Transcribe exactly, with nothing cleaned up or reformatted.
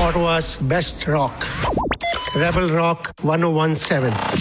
Ottawa's best rock. Rebel Rock one oh one point seven.